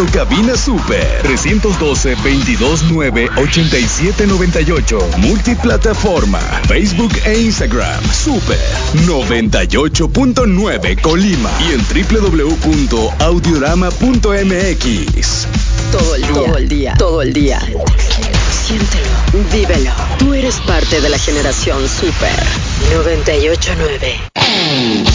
Cabina Super 312-229-8798. Multiplataforma, Facebook e Instagram. Super 98.9 Colima y en www.audiorama.mx. Todo el día. Siéntelo, vívelo. Tú eres parte de la generación Super 98.9.